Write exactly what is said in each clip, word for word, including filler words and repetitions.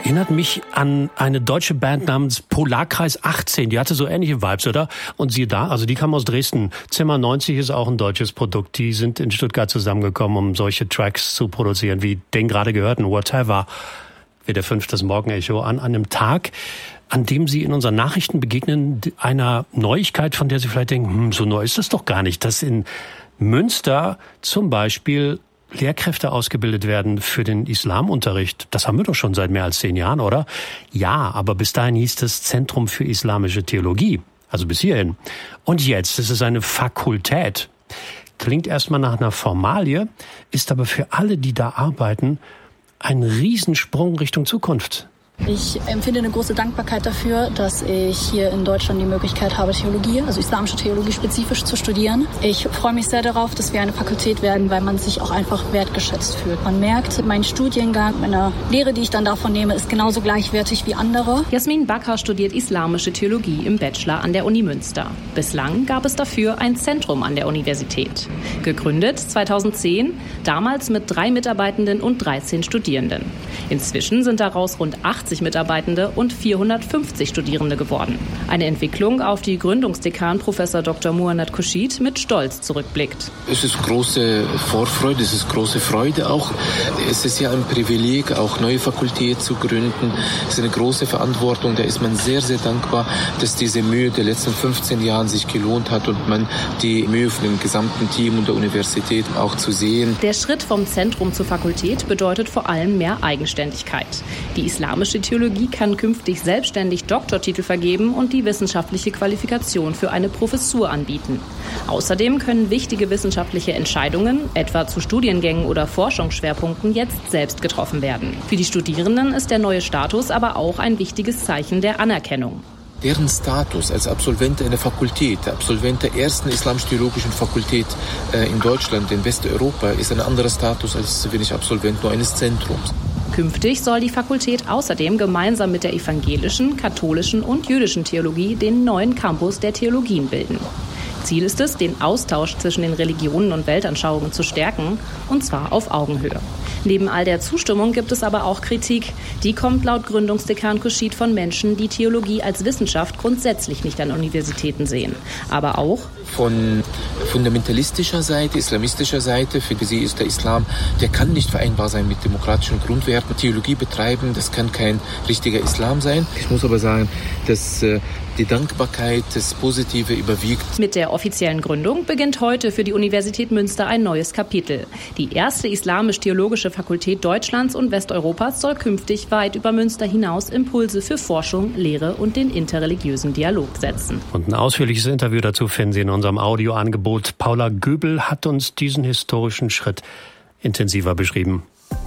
Erinnert mich an eine deutsche Band namens Polarkreis achtzehn. Die hatte so ähnliche Vibes, oder? Und siehe da, also die kam aus Dresden. Zimmer neunzig ist auch ein deutsches Produkt. Die sind in Stuttgart zusammengekommen, um solche Tracks zu produzieren, wie den gerade gehörten, Whatever. W D R fünf, das Morgenecho, an einem Tag, an dem Sie in unseren Nachrichten begegnen, einer Neuigkeit, von der Sie vielleicht denken, hm, so neu ist das doch gar nicht, dass in Münster zum Beispiel Lehrkräfte ausgebildet werden für den Islamunterricht. Das haben wir doch schon seit mehr als zehn Jahren, oder? Ja, aber bis dahin hieß es Zentrum für islamische Theologie. Also bis hierhin. Und jetzt ist es eine Fakultät. Klingt erstmal nach einer Formalie, ist aber für alle, die da arbeiten, ein Riesensprung Richtung Zukunft. Ich empfinde eine große Dankbarkeit dafür, dass ich hier in Deutschland die Möglichkeit habe, Theologie, also islamische Theologie spezifisch zu studieren. Ich freue mich sehr darauf, dass wir eine Fakultät werden, weil man sich auch einfach wertgeschätzt fühlt. Man merkt, mein Studiengang, meine Lehre, die ich dann davon nehme, ist genauso gleichwertig wie andere. Jasmin Bakker studiert islamische Theologie im Bachelor an der Uni Münster. Bislang gab es dafür ein Zentrum an der Universität. Gegründet zweitausendzehn, damals mit drei Mitarbeitenden und dreizehn Studierenden. Inzwischen sind daraus rund achtzig Mitarbeitende und vierhundertfünfzig Studierende geworden. Eine Entwicklung, auf die Gründungsdekan Professor Doktor Muannat Khurshid mit Stolz zurückblickt. Es ist große Vorfreude, es ist große Freude auch. Es ist ja ein Privileg, auch neue Fakultät zu gründen. Es ist eine große Verantwortung. Da ist man sehr, sehr dankbar, dass diese Mühe der letzten fünfzehn Jahren sich gelohnt hat und man die Mühe von dem gesamten Team und der Universität auch zu sehen. Der Schritt vom Zentrum zur Fakultät bedeutet vor allem mehr Eigenständigkeit. Die islamische Theologie kann künftig selbstständig Doktortitel vergeben und die wissenschaftliche Qualifikation für eine Professur anbieten. Außerdem können wichtige wissenschaftliche Entscheidungen, etwa zu Studiengängen oder Forschungsschwerpunkten, jetzt selbst getroffen werden. Für die Studierenden ist der neue Status aber auch ein wichtiges Zeichen der Anerkennung. Deren Status als Absolvent einer Fakultät, der Absolvent der ersten islamisch-theologischen Fakultät äh, in Deutschland, in Westeuropa, ist ein anderer Status, als wenn ich Absolvent nur eines Zentrums. Künftig soll die Fakultät außerdem gemeinsam mit der evangelischen, katholischen und jüdischen Theologie den neuen Campus der Theologien bilden. Ziel ist es, den Austausch zwischen den Religionen und Weltanschauungen zu stärken, und zwar auf Augenhöhe. Neben all der Zustimmung gibt es aber auch Kritik. Die kommt laut Gründungsdekan Khurshid von Menschen, die Theologie als Wissenschaft grundsätzlich nicht an Universitäten sehen. Aber auch von fundamentalistischer Seite, islamistischer Seite. Für sie ist der Islam, der kann nicht vereinbar sein mit demokratischen Grundwerten. Theologie betreiben, das kann kein richtiger Islam sein. Ich muss aber sagen, dass äh, die Dankbarkeit, das Positive überwiegt. Mit der offiziellen Gründung beginnt heute für die Universität Münster ein neues Kapitel. Die erste islamisch-theologische Fakultät Deutschlands und Westeuropas soll künftig weit über Münster hinaus Impulse für Forschung, Lehre und den interreligiösen Dialog setzen. Und ein ausführliches Interview dazu finden Sie in unserem Audioangebot. Paula Göbel hat uns diesen historischen Schritt intensiver beschrieben.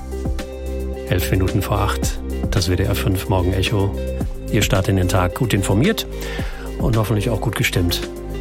Elf Minuten vor acht, das W D R fünf Morgenecho. Ihr startet in den Tag gut informiert und hoffentlich auch gut gestimmt.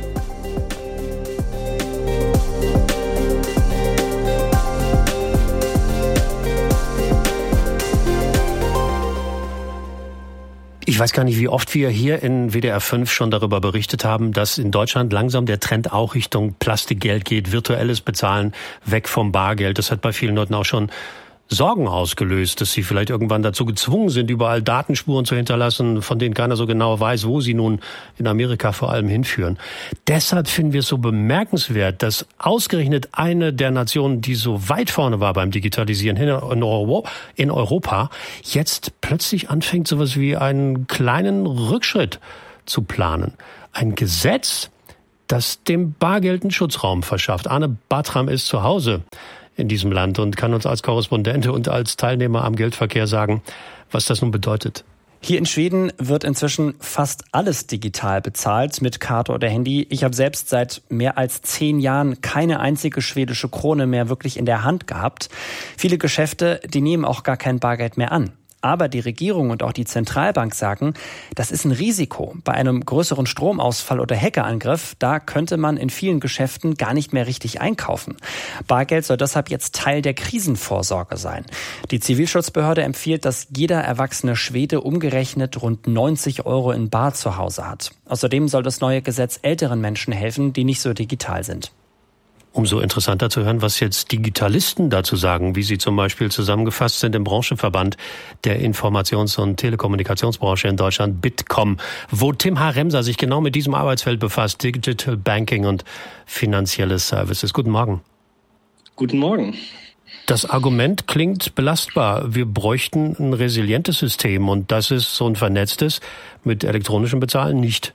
Ich weiß gar nicht, wie oft wir hier in W D R fünf schon darüber berichtet haben, dass in Deutschland langsam der Trend auch Richtung Plastikgeld geht, virtuelles Bezahlen, weg vom Bargeld. Das hat bei vielen Leuten auch schon Sorgen ausgelöst, dass sie vielleicht irgendwann dazu gezwungen sind, überall Datenspuren zu hinterlassen, von denen keiner so genau weiß, wo sie nun in Amerika vor allem hinführen. Deshalb finden wir es so bemerkenswert, dass ausgerechnet eine der Nationen, die so weit vorne war beim Digitalisieren in Europa, jetzt plötzlich anfängt, sowas wie einen kleinen Rückschritt zu planen. Ein Gesetz, das dem Bargeld einen Schutzraum verschafft. Arne Bartram ist zu Hause in diesem Land und kann uns als Korrespondent und als Teilnehmer am Geldverkehr sagen, was das nun bedeutet. Hier in Schweden wird inzwischen fast alles digital bezahlt mit Karte oder Handy. Ich habe selbst seit mehr als zehn Jahren keine einzige schwedische Krone mehr wirklich in der Hand gehabt. Viele Geschäfte, die nehmen auch gar kein Bargeld mehr an. Aber die Regierung und auch die Zentralbank sagen, das ist ein Risiko. Bei einem größeren Stromausfall oder Hackerangriff, da könnte man in vielen Geschäften gar nicht mehr richtig einkaufen. Bargeld soll deshalb jetzt Teil der Krisenvorsorge sein. Die Zivilschutzbehörde empfiehlt, dass jeder erwachsene Schwede umgerechnet rund neunzig Euro in Bar zu Hause hat. Außerdem soll das neue Gesetz älteren Menschen helfen, die nicht so digital sind. Umso interessanter zu hören, was jetzt Digitalisten dazu sagen, wie sie zum Beispiel zusammengefasst sind im Branchenverband der Informations- und Telekommunikationsbranche in Deutschland, Bitkom, wo Tim Haremser sich genau mit diesem Arbeitsfeld befasst, Digital Banking und finanzielle Services. Guten Morgen. Guten Morgen. Das Argument klingt belastbar. Wir bräuchten ein resilientes System und das ist so ein vernetztes mit elektronischem Bezahlen nicht.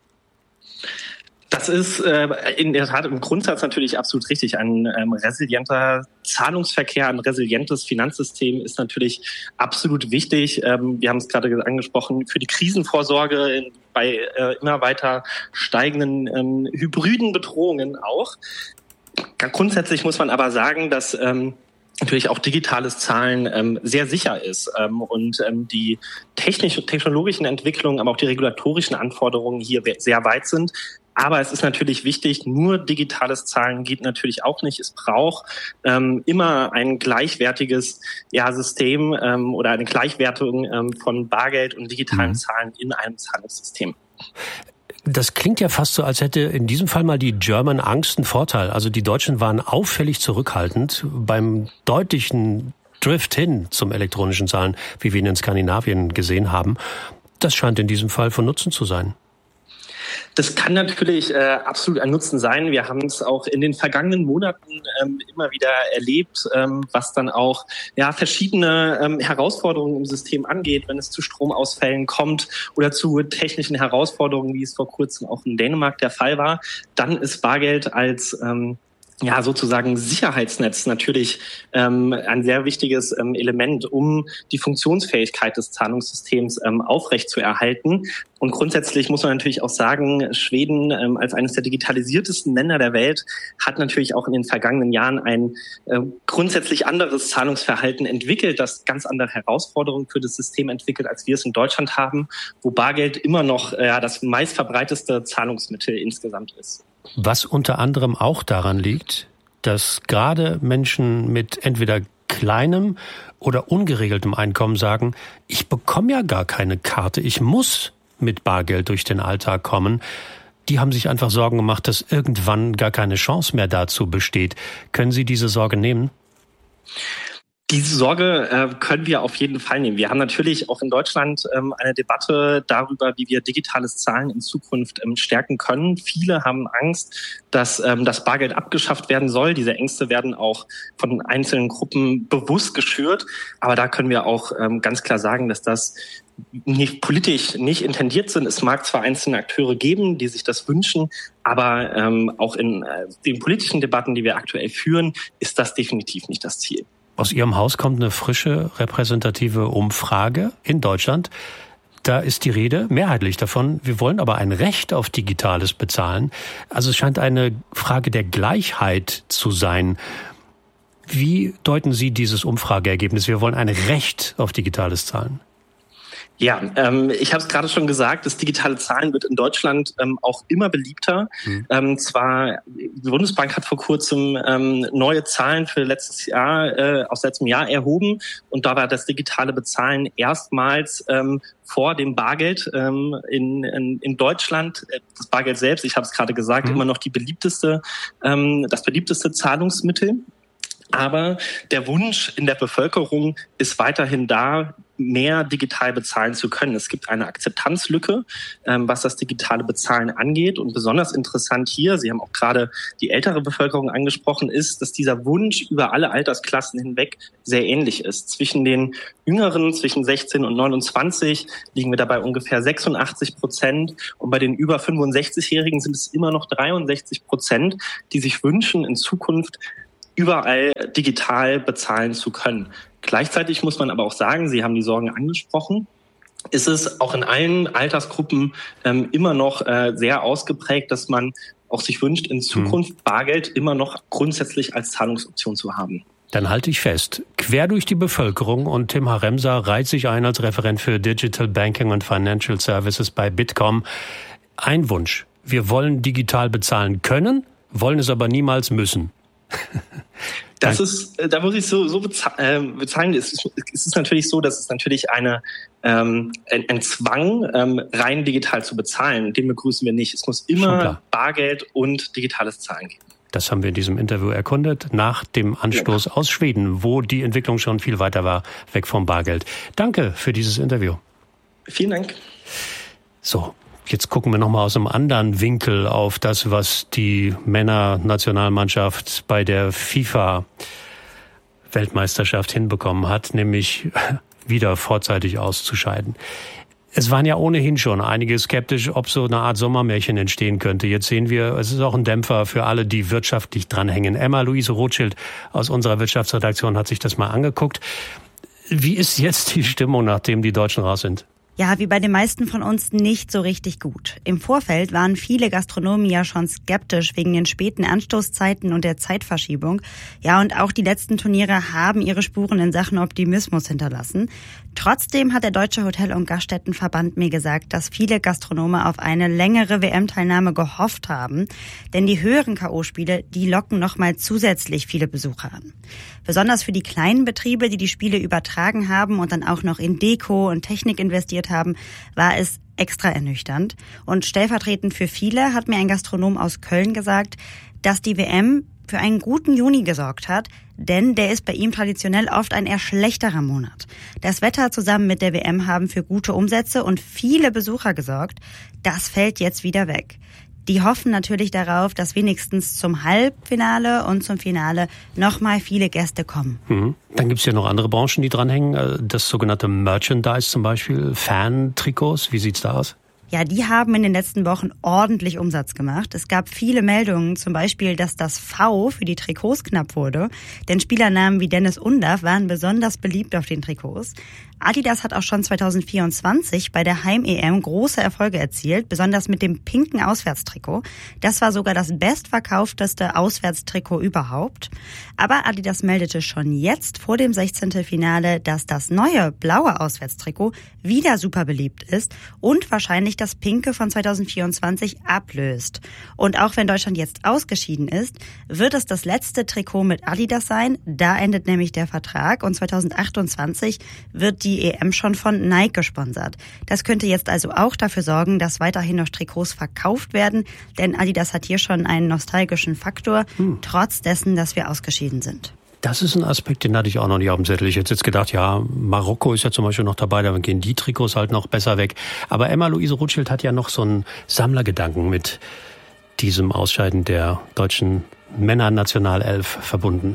Das ist äh, in der Tat im Grundsatz natürlich absolut richtig. Ein ähm, resilienter Zahlungsverkehr, ein resilientes Finanzsystem ist natürlich absolut wichtig. Ähm, wir haben es gerade angesprochen, für die Krisenvorsorge bei äh, immer weiter steigenden ähm, hybriden Bedrohungen auch. Grundsätzlich muss man aber sagen, dass ähm, natürlich auch digitales Zahlen ähm, sehr sicher ist ähm, und ähm, die technisch, technologischen Entwicklungen, aber auch die regulatorischen Anforderungen hier sehr weit sind. Aber es ist natürlich wichtig, nur digitales Zahlen geht natürlich auch nicht. Es braucht ähm, immer ein gleichwertiges ja, System ähm, oder eine Gleichwertung ähm, von Bargeld und digitalen mhm. Zahlen in einem Zahlungssystem. Das klingt ja fast so, als hätte in diesem Fall mal die German Angst einen Vorteil. Also die Deutschen waren auffällig zurückhaltend beim deutlichen Drift hin zum elektronischen Zahlen, wie wir ihn in Skandinavien gesehen haben. Das scheint in diesem Fall von Nutzen zu sein. Das kann natürlich äh, absolut ein Nutzen sein. Wir haben es auch in den vergangenen Monaten ähm, immer wieder erlebt, ähm, was dann auch ja verschiedene ähm, Herausforderungen im System angeht, wenn es zu Stromausfällen kommt oder zu technischen Herausforderungen, wie es vor kurzem auch in Dänemark der Fall war. Dann ist Bargeld als ähm, ja sozusagen Sicherheitsnetz natürlich ähm, ein sehr wichtiges ähm, Element, um die Funktionsfähigkeit des Zahlungssystems ähm, aufrechtzuerhalten. Und grundsätzlich muss man natürlich auch sagen, Schweden ähm, als eines der digitalisiertesten Länder der Welt hat natürlich auch in den vergangenen Jahren ein äh, grundsätzlich anderes Zahlungsverhalten entwickelt, das ganz andere Herausforderungen für das System entwickelt, als wir es in Deutschland haben, wo Bargeld immer noch äh, das meistverbreiteste Zahlungsmittel insgesamt ist. Was unter anderem auch daran liegt, dass gerade Menschen mit entweder kleinem oder ungeregeltem Einkommen sagen, ich bekomme ja gar keine Karte, ich muss mit Bargeld durch den Alltag kommen. Die haben sich einfach Sorgen gemacht, dass irgendwann gar keine Chance mehr dazu besteht. Können Sie diese Sorge nehmen? Diese Sorge äh, können wir auf jeden Fall nehmen. Wir haben natürlich auch in Deutschland ähm, eine Debatte darüber, wie wir digitales Zahlen in Zukunft ähm, stärken können. Viele haben Angst, dass ähm, das Bargeld abgeschafft werden soll. Diese Ängste werden auch von einzelnen Gruppen bewusst geschürt. Aber da können wir auch ähm, ganz klar sagen, dass das nicht politisch nicht intendiert sind. Es mag zwar einzelne Akteure geben, die sich das wünschen, aber ähm, auch in äh, den politischen Debatten, die wir aktuell führen, ist das definitiv nicht das Ziel. Aus Ihrem Haus kommt eine frische, repräsentative Umfrage in Deutschland. Da ist die Rede mehrheitlich davon, wir wollen aber ein Recht auf digitales Bezahlen. Also es scheint eine Frage der Gleichheit zu sein. Wie deuten Sie dieses Umfrageergebnis? Wir wollen ein Recht auf digitales Zahlen. Ja, ähm, ich habe es gerade schon gesagt, das digitale Zahlen wird in Deutschland ähm, auch immer beliebter. Mhm. Ähm, zwar, die Bundesbank hat vor kurzem ähm, neue Zahlen für letztes Jahr, äh, aus letztem Jahr erhoben und da war das digitale Bezahlen erstmals ähm, vor dem Bargeld ähm, in, in, in Deutschland. Das Bargeld selbst, ich habe es gerade gesagt, mhm. immer noch die beliebteste, ähm, das beliebteste Zahlungsmittel. Aber der Wunsch in der Bevölkerung ist weiterhin da, mehr digital bezahlen zu können. Es gibt eine Akzeptanzlücke, ähm, was das digitale Bezahlen angeht. Und besonders interessant hier, Sie haben auch gerade die ältere Bevölkerung angesprochen, ist, dass dieser Wunsch über alle Altersklassen hinweg sehr ähnlich ist. Zwischen den Jüngeren, zwischen sechzehn und neunundzwanzig, liegen wir dabei ungefähr sechsundachtzig Prozent. Und bei den über fünfundsechzigjährigen sind es immer noch dreiundsechzig Prozent, die sich wünschen, in Zukunft überall digital bezahlen zu können. Gleichzeitig muss man aber auch sagen, Sie haben die Sorgen angesprochen, ist es auch in allen Altersgruppen ähm, immer noch äh, sehr ausgeprägt, dass man auch sich wünscht, in Zukunft hm. Bargeld immer noch grundsätzlich als Zahlungsoption zu haben. Dann halte ich fest, quer durch die Bevölkerung, und Tim Haremser reiht sich ein als Referent für Digital Banking und Financial Services bei Bitkom. Ein Wunsch: Wir wollen digital bezahlen können, wollen es aber niemals müssen. Das ist, da muss ich so, so bezahlen. Es ist, es ist natürlich so, dass es natürlich eine, ähm, ein, ein Zwang, ähm, rein digital zu bezahlen, den begrüßen wir nicht. Es muss immer Bargeld und digitales Zahlen geben. Das haben wir in diesem Interview erkundet, nach dem Anstoß aus Schweden, wo die Entwicklung schon viel weiter war, weg vom Bargeld. Danke für dieses Interview. Vielen Dank. So, jetzt gucken wir nochmal aus einem anderen Winkel auf das, was die Männernationalmannschaft bei der FIFA-Weltmeisterschaft hinbekommen hat, nämlich wieder vorzeitig auszuscheiden. Es waren ja ohnehin schon einige skeptisch, ob so eine Art Sommermärchen entstehen könnte. Jetzt sehen wir, es ist auch ein Dämpfer für alle, die wirtschaftlich dranhängen. Emma-Luise Rothschild aus unserer Wirtschaftsredaktion hat sich das mal angeguckt. Wie ist jetzt die Stimmung, nachdem die Deutschen raus sind? Ja, wie bei den meisten von uns nicht so richtig gut. Im Vorfeld waren viele Gastronomen ja schon skeptisch wegen den späten Anstoßzeiten und der Zeitverschiebung. Ja, und auch die letzten Turniere haben ihre Spuren in Sachen Optimismus hinterlassen. Trotzdem hat der Deutsche Hotel- und Gaststättenverband mir gesagt, dass viele Gastronome auf eine längere W M-Teilnahme gehofft haben. Denn die höheren K O-Spiele, die locken nochmal zusätzlich viele Besucher an. Besonders für die kleinen Betriebe, die die Spiele übertragen haben und dann auch noch in Deko und Technik investiert haben, war es extra ernüchternd. Und stellvertretend für viele hat mir ein Gastronom aus Köln gesagt, dass die W M für einen guten Juni gesorgt hat, denn der ist bei ihm traditionell oft ein eher schlechterer Monat. Das Wetter zusammen mit der W M haben für gute Umsätze und viele Besucher gesorgt. Das fällt jetzt wieder weg. Die hoffen natürlich darauf, dass wenigstens zum Halbfinale und zum Finale nochmal viele Gäste kommen. Mhm. Dann gibt es ja noch andere Branchen, die dranhängen. Das sogenannte Merchandise zum Beispiel, Fan-Trikots. Wie sieht's da aus? Ja, die haben in den letzten Wochen ordentlich Umsatz gemacht. Es gab viele Meldungen, zum Beispiel, dass das V für die Trikots knapp wurde. Denn Spielernamen wie Dennis Undaff waren besonders beliebt auf den Trikots. Adidas hat auch schon zwanzig vierundzwanzig bei der Heim-E M große Erfolge erzielt, besonders mit dem pinken Auswärtstrikot. Das war sogar das bestverkaufteste Auswärtstrikot überhaupt. Aber Adidas meldete schon jetzt vor dem sechzehnten Finale, dass das neue blaue Auswärtstrikot wieder super beliebt ist und wahrscheinlich das pinke von zwanzig vierundzwanzig ablöst. Und auch wenn Deutschland jetzt ausgeschieden ist, wird es das letzte Trikot mit Adidas sein. Da endet nämlich der Vertrag und zwanzig achtundzwanzig wird die E M schon von Nike gesponsert. Das könnte jetzt also auch dafür sorgen, dass weiterhin noch Trikots verkauft werden, denn Adidas hat hier schon einen nostalgischen Faktor, hm. trotz dessen, dass wir ausgeschieden sind. Das ist ein Aspekt, den hatte ich auch noch nicht auf dem Zettel. Ich hätte jetzt gedacht, ja, Marokko ist ja zum Beispiel noch dabei, da gehen die Trikots halt noch besser weg. Aber Emma-Luise Rothschild hat ja noch so einen Sammlergedanken mit diesem Ausscheiden der deutschen Männernationalelf verbunden.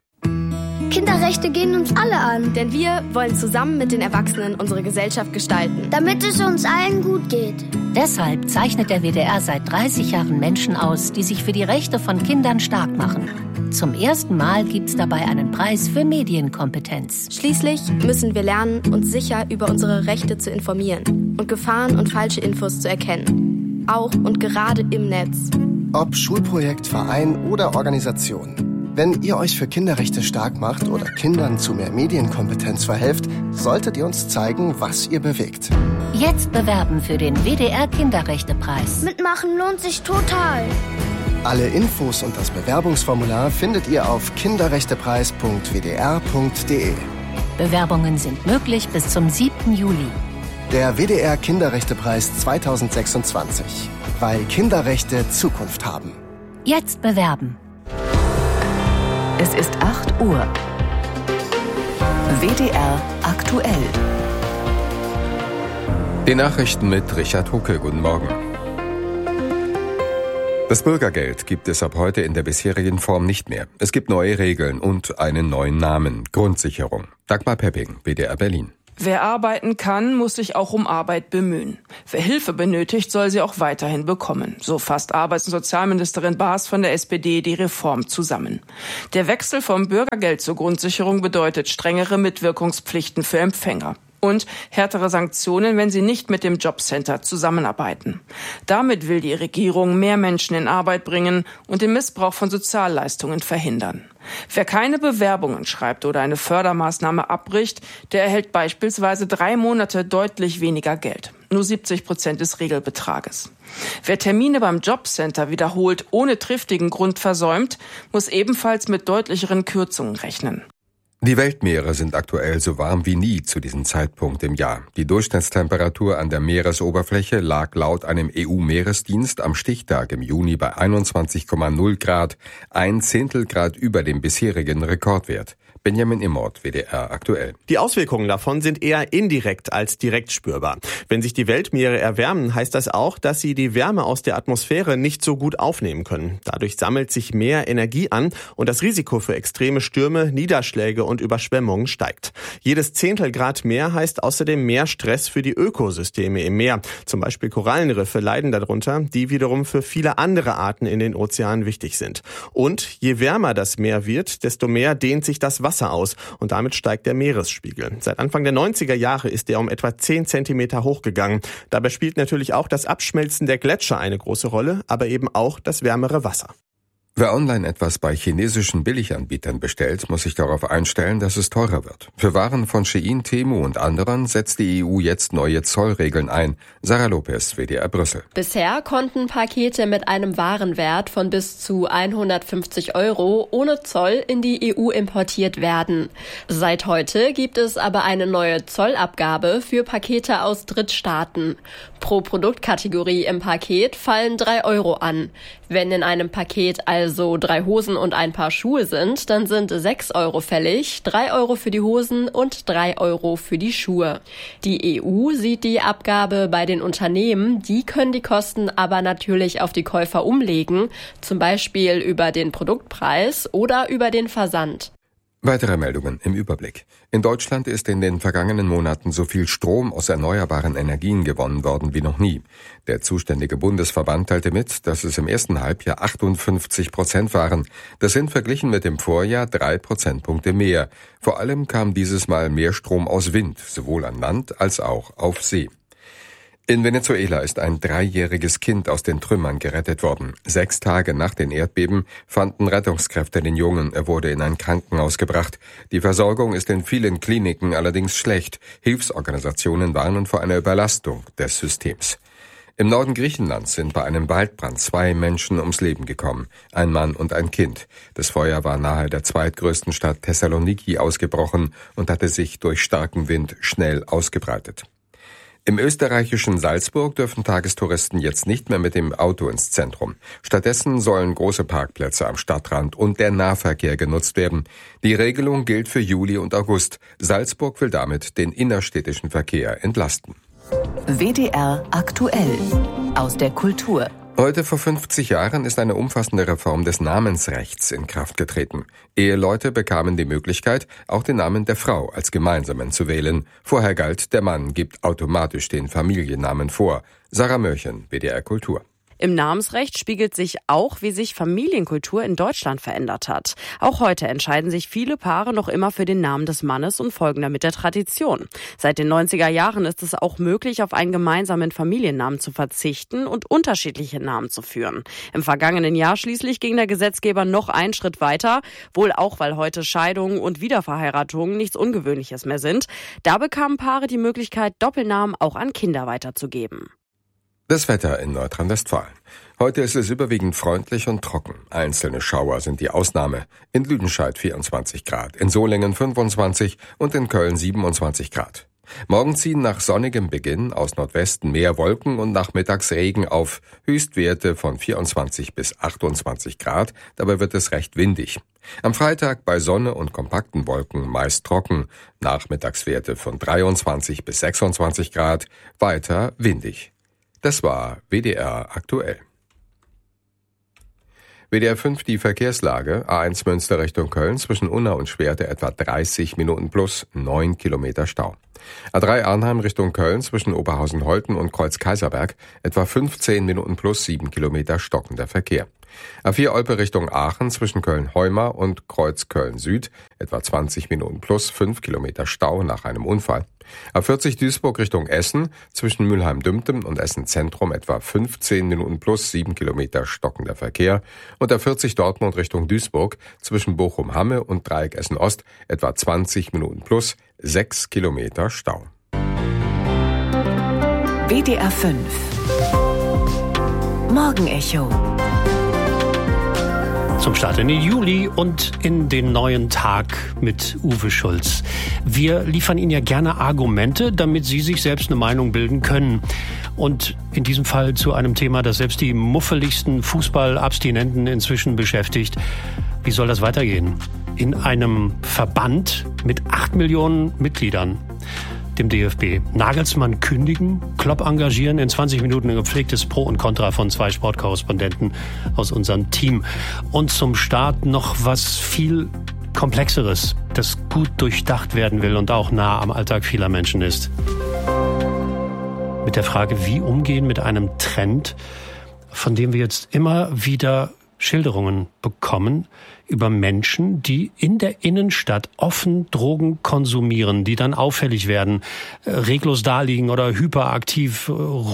Kinderrechte gehen uns alle an. Denn wir wollen zusammen mit den Erwachsenen unsere Gesellschaft gestalten. Damit es uns allen gut geht. Deshalb zeichnet der W D R seit dreißig Jahren Menschen aus, die sich für die Rechte von Kindern stark machen. Zum ersten Mal gibt's dabei einen Preis für Medienkompetenz. Schließlich müssen wir lernen, uns sicher über unsere Rechte zu informieren und Gefahren und falsche Infos zu erkennen. Auch und gerade im Netz. Ob Schulprojekt, Verein oder Organisation. Wenn ihr euch für Kinderrechte stark macht oder Kindern zu mehr Medienkompetenz verhelft, solltet ihr uns zeigen, was ihr bewegt. Jetzt bewerben für den W D R Kinderrechtepreis. Mitmachen lohnt sich total. Alle Infos und das Bewerbungsformular findet ihr auf kinderrechtepreis punkt w d r punkt d e. Bewerbungen sind möglich bis zum siebten Juli. Der W D R Kinderrechtepreis zwanzig sechsundzwanzig. Weil Kinderrechte Zukunft haben. Jetzt bewerben. Es ist acht Uhr. W D R aktuell. Die Nachrichten mit Richard Hucke. Guten Morgen. Das Bürgergeld gibt es ab heute in der bisherigen Form nicht mehr. Es gibt neue Regeln und einen neuen Namen. Grundsicherung. Dagmar Pepping, W D R Berlin. Wer arbeiten kann, muss sich auch um Arbeit bemühen. Wer Hilfe benötigt, soll sie auch weiterhin bekommen. So fasst Arbeits- und Sozialministerin Baas von der S P D die Reform zusammen. Der Wechsel vom Bürgergeld zur Grundsicherung bedeutet strengere Mitwirkungspflichten für Empfänger. Und härtere Sanktionen, wenn sie nicht mit dem Jobcenter zusammenarbeiten. Damit will die Regierung mehr Menschen in Arbeit bringen und den Missbrauch von Sozialleistungen verhindern. Wer keine Bewerbungen schreibt oder eine Fördermaßnahme abbricht, der erhält beispielsweise drei Monate deutlich weniger Geld. Nur siebzig Prozent des Regelbetrages. Wer Termine beim Jobcenter wiederholt ohne triftigen Grund versäumt, muss ebenfalls mit deutlicheren Kürzungen rechnen. Die Weltmeere sind aktuell so warm wie nie zu diesem Zeitpunkt im Jahr. Die Durchschnittstemperatur an der Meeresoberfläche lag laut einem E U-Meeresdienst am Stichtag im Juni bei einundzwanzig Komma null Grad, ein Zehntelgrad über dem bisherigen Rekordwert. Benjamin Immort, W D R aktuell. Die Auswirkungen davon sind eher indirekt als direkt spürbar. Wenn sich die Weltmeere erwärmen, heißt das auch, dass sie die Wärme aus der Atmosphäre nicht so gut aufnehmen können. Dadurch sammelt sich mehr Energie an und das Risiko für extreme Stürme, Niederschläge und Überschwemmungen steigt. Jedes Zehntelgrad mehr heißt außerdem mehr Stress für die Ökosysteme im Meer. Zum Beispiel Korallenriffe leiden darunter, die wiederum für viele andere Arten in den Ozeanen wichtig sind. Und je wärmer das Meer wird, desto mehr dehnt sich das Wasser aus und damit steigt der Meeresspiegel. Seit Anfang der neunziger Jahre ist er um etwa zehn Zentimeter hochgegangen. Dabei spielt natürlich auch das Abschmelzen der Gletscher eine große Rolle, aber eben auch das wärmere Wasser. Wer online etwas bei chinesischen Billiganbietern bestellt, muss sich darauf einstellen, dass es teurer wird. Für Waren von Shein, Temu und anderen setzt die E U jetzt neue Zollregeln ein. Sarah Lopez, W D R Brüssel. Bisher konnten Pakete mit einem Warenwert von bis zu hundertfünfzig Euro ohne Zoll in die E U importiert werden. Seit heute gibt es aber eine neue Zollabgabe für Pakete aus Drittstaaten. Pro Produktkategorie im Paket fallen drei Euro an. Wenn in einem Paket also drei Hosen und ein Paar Schuhe sind, dann sind sechs Euro fällig, drei Euro für die Hosen und drei Euro für die Schuhe. Die E U sieht die Abgabe bei den Unternehmen, die können die Kosten aber natürlich auf die Käufer umlegen, zum Beispiel über den Produktpreis oder über den Versand. Weitere Meldungen im Überblick. In Deutschland ist in den vergangenen Monaten so viel Strom aus erneuerbaren Energien gewonnen worden wie noch nie. Der zuständige Bundesverband teilte mit, dass es im ersten Halbjahr achtundfünfzig Prozent waren. Das sind verglichen mit dem Vorjahr drei Prozentpunkte mehr. Vor allem kam dieses Mal mehr Strom aus Wind, sowohl an Land als auch auf See. In Venezuela ist ein dreijähriges Kind aus den Trümmern gerettet worden. Sechs Tage nach den Erdbeben fanden Rettungskräfte den Jungen. Er wurde in ein Krankenhaus gebracht. Die Versorgung ist in vielen Kliniken allerdings schlecht. Hilfsorganisationen warnen vor einer Überlastung des Systems. Im Norden Griechenlands sind bei einem Waldbrand zwei Menschen ums Leben gekommen. Ein Mann und ein Kind. Das Feuer war nahe der zweitgrößten Stadt Thessaloniki ausgebrochen und hatte sich durch starken Wind schnell ausgebreitet. Im österreichischen Salzburg dürfen Tagestouristen jetzt nicht mehr mit dem Auto ins Zentrum. Stattdessen sollen große Parkplätze am Stadtrand und der Nahverkehr genutzt werden. Die Regelung gilt für Juli und August. Salzburg will damit den innerstädtischen Verkehr entlasten. W D R aktuell aus der Kultur. Heute vor fünfzig Jahren ist eine umfassende Reform des Namensrechts in Kraft getreten. Eheleute bekamen die Möglichkeit, auch den Namen der Frau als gemeinsamen zu wählen. Vorher galt, der Mann gibt automatisch den Familiennamen vor. Sarah Mörchen, W D R Kultur. Im Namensrecht spiegelt sich auch, wie sich Familienkultur in Deutschland verändert hat. Auch heute entscheiden sich viele Paare noch immer für den Namen des Mannes und folgen damit der Tradition. Seit den neunziger Jahren ist es auch möglich, auf einen gemeinsamen Familiennamen zu verzichten und unterschiedliche Namen zu führen. Im vergangenen Jahr schließlich ging der Gesetzgeber noch einen Schritt weiter, wohl auch, weil heute Scheidungen und Wiederverheiratungen nichts Ungewöhnliches mehr sind. Da bekamen Paare die Möglichkeit, Doppelnamen auch an Kinder weiterzugeben. Das Wetter in Nordrhein-Westfalen. Heute ist es überwiegend freundlich und trocken. Einzelne Schauer sind die Ausnahme. In Lüdenscheid vierundzwanzig Grad, in Solingen fünfundzwanzig und in Köln siebenundzwanzig Grad. Morgen ziehen nach sonnigem Beginn aus Nordwesten mehr Wolken und nachmittags Regen auf. Höchstwerte von vierundzwanzig bis achtundzwanzig Grad, dabei wird es recht windig. Am Freitag bei Sonne und kompakten Wolken meist trocken. Nachmittagswerte von dreiundzwanzig bis sechsundzwanzig Grad, weiter windig. Das war W D R aktuell. W D R fünf die Verkehrslage. A eins Münster Richtung Köln zwischen Unna und Schwerte etwa dreißig Minuten plus, neun Kilometer Stau. A drei Arnheim Richtung Köln zwischen Oberhausen-Holten und Kreuz-Kaiserberg etwa fünfzehn Minuten plus, sieben Kilometer stockender Verkehr. A vier Olpe Richtung Aachen zwischen Köln-Heumar und Kreuz Köln-Süd etwa zwanzig Minuten plus, fünf Kilometer Stau nach einem Unfall. A vierzig Duisburg Richtung Essen zwischen Mülheim-Dümpten und Essen-Zentrum etwa fünfzehn Minuten plus, sieben Kilometer stockender Verkehr. Und A vierzig Dortmund Richtung Duisburg zwischen Bochum-Hamme und Dreieck Essen-Ost etwa zwanzig Minuten plus, sechs Kilometer Stau. W D R fünf Morgenecho Zum Start in den Juli und in den neuen Tag mit Uwe Schulz. Wir liefern Ihnen ja gerne Argumente, damit Sie sich selbst eine Meinung bilden können. Und in diesem Fall zu einem Thema, das selbst die muffeligsten Fußballabstinenten inzwischen beschäftigt. Wie soll das weitergehen? In einem Verband mit acht Millionen Mitgliedern, dem D F B. Nagelsmann kündigen, Klopp engagieren, in zwanzig Minuten ein gepflegtes Pro und Contra von zwei Sportkorrespondenten aus unserem Team. Und zum Start noch was viel Komplexeres, das gut durchdacht werden will und auch nah am Alltag vieler Menschen ist. Mit der Frage, wie umgehen mit einem Trend, von dem wir jetzt immer wieder Schilderungen bekommen über Menschen, die in der Innenstadt offen Drogen konsumieren, die dann auffällig werden, reglos daliegen oder hyperaktiv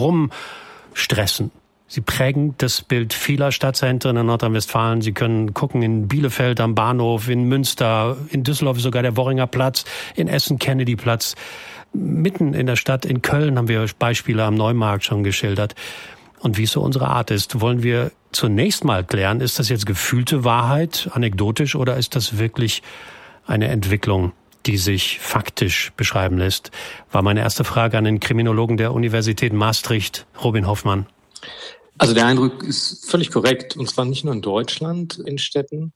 rumstressen. Sie prägen das Bild vieler Stadtzentren in Nordrhein-Westfalen. Sie können gucken in Bielefeld am Bahnhof, in Münster, in Düsseldorf sogar der Worringer Platz, in Essen Kennedy-Platz. Mitten in der Stadt, in Köln haben wir Beispiele am Neumarkt schon geschildert. Und wie es so unsere Art ist, wollen wir zunächst mal klären, ist das jetzt gefühlte Wahrheit, anekdotisch, oder ist das wirklich eine Entwicklung, die sich faktisch beschreiben lässt? War meine erste Frage an den Kriminologen der Universität Maastricht, Robin Hoffmann. Also der Eindruck ist völlig korrekt, und zwar nicht nur in Deutschland in Städten,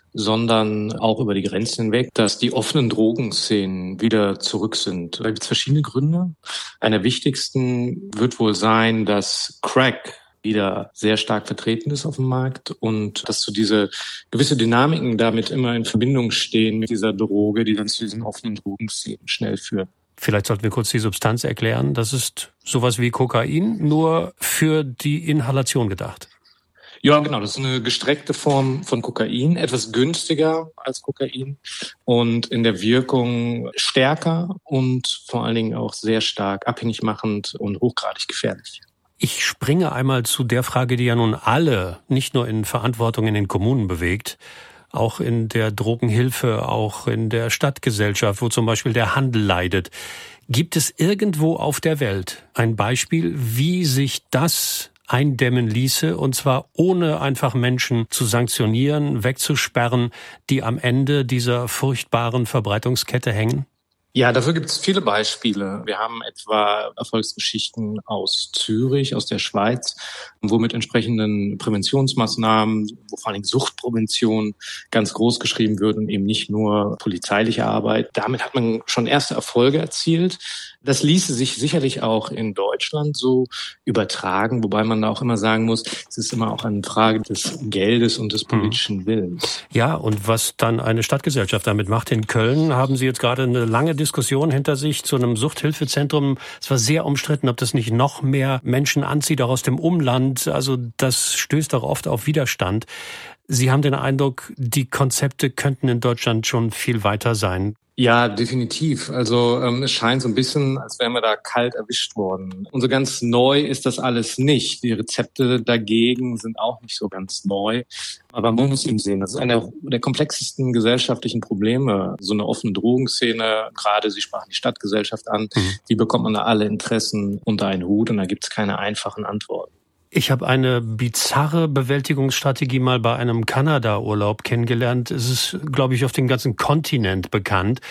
sondern auch über die Grenzen hinweg, dass die offenen Drogenszenen wieder zurück sind. Da gibt es verschiedene Gründe. Einer der wichtigsten wird wohl sein, dass Crack wieder sehr stark vertreten ist auf dem Markt und dass so diese gewisse Dynamiken damit immer in Verbindung stehen mit dieser Droge, die dann zu diesen offenen Drogenszenen schnell führen. Vielleicht sollten wir kurz die Substanz erklären. Das ist sowas wie Kokain, nur für die Inhalation gedacht. Ja, genau. Das ist eine gestreckte Form von Kokain, etwas günstiger als Kokain und in der Wirkung stärker und vor allen Dingen auch sehr stark abhängig machend und hochgradig gefährlich. Ich springe einmal zu der Frage, die ja nun alle, nicht nur in Verantwortung in den Kommunen bewegt, auch in der Drogenhilfe, auch in der Stadtgesellschaft, wo zum Beispiel der Handel leidet. Gibt es irgendwo auf der Welt ein Beispiel, wie sich das eindämmen ließe, und zwar ohne einfach Menschen zu sanktionieren, wegzusperren, die am Ende dieser furchtbaren Verbreitungskette hängen? Ja, dafür gibt es viele Beispiele. Wir haben etwa Erfolgsgeschichten aus Zürich, aus der Schweiz, wo mit entsprechenden Präventionsmaßnahmen, wo vor allem Suchtprävention ganz groß geschrieben wird und eben nicht nur polizeiliche Arbeit. Damit hat man schon erste Erfolge erzielt. Das ließe sich sicherlich auch in Deutschland so übertragen, wobei man da auch immer sagen muss, es ist immer auch eine Frage des Geldes und des politischen Willens. Ja, und was dann eine Stadtgesellschaft damit macht. In Köln haben Sie jetzt gerade eine lange Diskussion hinter sich zu einem Suchthilfezentrum. Es war sehr umstritten, ob das nicht noch mehr Menschen anzieht, auch aus dem Umland. Also das stößt auch oft auf Widerstand. Sie haben den Eindruck, die Konzepte könnten in Deutschland schon viel weiter sein. Ja, definitiv. Also ähm, es scheint so ein bisschen, als wären wir da kalt erwischt worden. Und so ganz neu ist das alles nicht. Die Rezepte dagegen sind auch nicht so ganz neu. Aber man muss eben sehen, das ist einer der komplexesten gesellschaftlichen Probleme. So eine offene Drogenszene, gerade Sie sprachen die Stadtgesellschaft an, mhm. wie bekommt man da alle Interessen unter einen Hut? Und da gibt es keine einfachen Antworten. Ich habe eine bizarre Bewältigungsstrategie mal bei einem Kanada-Urlaub kennengelernt. Es ist, glaube ich, auf dem ganzen Kontinent bekannt.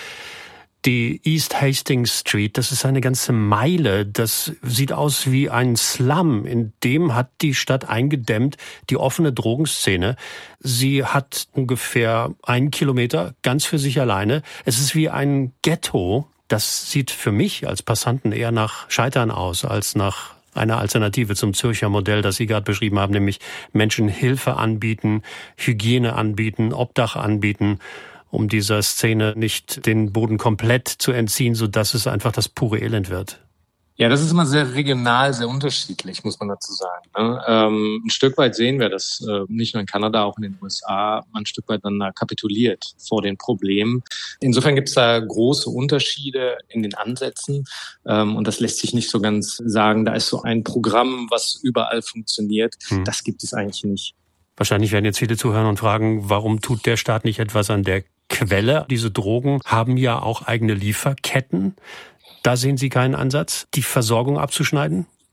Die East Hastings Street, das ist eine ganze Meile. Das sieht aus wie ein Slum. In dem hat die Stadt eingedämmt die offene Drogenszene. Sie hat ungefähr einen Kilometer ganz für sich alleine. Es ist wie ein Ghetto. Das sieht für mich als Passanten eher nach Scheitern aus als nach eine Alternative zum Zürcher Modell, das Sie gerade beschrieben haben, nämlich Menschen Hilfe anbieten, Hygiene anbieten, Obdach anbieten, um dieser Szene nicht den Boden komplett zu entziehen, sodass es einfach das pure Elend wird. Ja, das ist immer sehr regional, sehr unterschiedlich, muss man dazu sagen. Ne? Ähm, ein Stück weit sehen wir das, äh, nicht nur in Kanada, auch in den U S A, ein Stück weit dann kapituliert vor den Problemen. Insofern gibt es da große Unterschiede in den Ansätzen ähm, und das lässt sich nicht so ganz sagen, da ist so ein Programm, was überall funktioniert. Hm. Das gibt es eigentlich nicht. Wahrscheinlich werden jetzt viele zuhören und fragen, warum tut der Staat nicht etwas an der Quelle? Diese Drogen haben ja auch eigene Lieferketten. Da sehen Sie keinen Ansatz, die Versorgung abzuschneiden?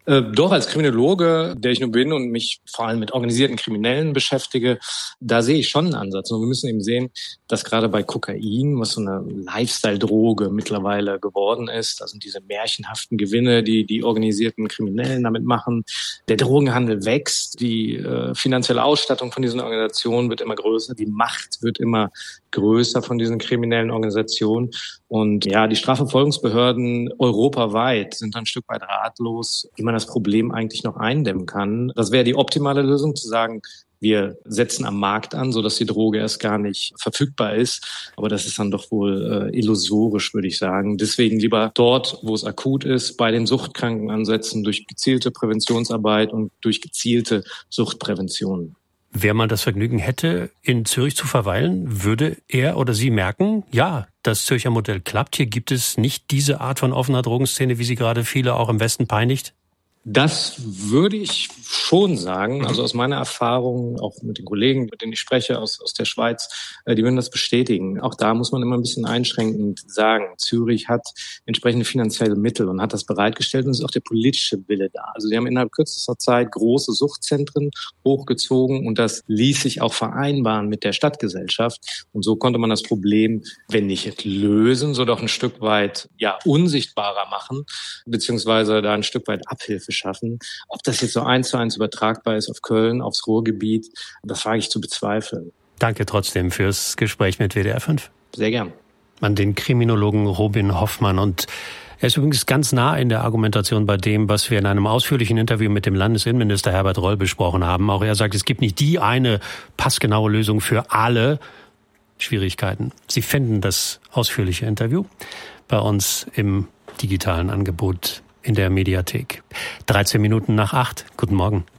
Äh, doch, als Kriminologe, der ich nun bin und mich vor allem mit organisierten Kriminellen beschäftige, da sehe ich schon einen Ansatz. Und wir müssen eben sehen, dass gerade bei Kokain, was so eine Lifestyle-Droge mittlerweile geworden ist, also diese märchenhaften Gewinne, die die organisierten Kriminellen damit machen, der Drogenhandel wächst, die äh, finanzielle Ausstattung von diesen Organisationen wird immer größer, die Macht wird immer größer von diesen kriminellen Organisationen. Und ja, die Strafverfolgungsbehörden europaweit sind ein Stück weit ratlos, wie man das Problem eigentlich noch eindämmen kann. Das wäre die optimale Lösung, zu sagen, wir setzen am Markt an, sodass die Droge erst gar nicht verfügbar ist. Aber das ist dann doch wohl äh, illusorisch, würde ich sagen. Deswegen lieber dort, wo es akut ist, bei den Suchtkranken ansetzen, durch gezielte Präventionsarbeit und durch gezielte Suchtprävention. Wer mal das Vergnügen hätte, in Zürich zu verweilen, würde er oder sie merken, ja, das Zürcher Modell klappt. Hier gibt es nicht diese Art von offener Drogenszene, wie sie gerade viele auch im Westen peinigt. Das würde ich schon sagen. Also aus meiner Erfahrung, auch mit den Kollegen, mit denen ich spreche aus, aus der Schweiz, die würden das bestätigen. Auch da muss man immer ein bisschen einschränkend sagen, Zürich hat entsprechende finanzielle Mittel und hat das bereitgestellt und es ist auch der politische Wille da. Also sie haben innerhalb kürzester Zeit große Suchtzentren hochgezogen und das ließ sich auch vereinbaren mit der Stadtgesellschaft. Und so konnte man das Problem, wenn nicht lösen, so doch ein Stück weit ja unsichtbarer machen, beziehungsweise da ein Stück weit Abhilfe schaffen. Ob das jetzt so eins zu eins übertragbar ist auf Köln, aufs Ruhrgebiet, das wage ich zu bezweifeln. Danke trotzdem fürs Gespräch mit W D R fünf. Sehr gern. An den Kriminologen Robin Hoffmann. Und er ist übrigens ganz nah in der Argumentation bei dem, was wir in einem ausführlichen Interview mit dem Landesinnenminister Herbert Reul besprochen haben. Auch er sagt, es gibt nicht die eine passgenaue Lösung für alle Schwierigkeiten. Sie finden das ausführliche Interview bei uns im digitalen Angebot in der Mediathek. dreizehn Minuten nach acht. Guten Morgen.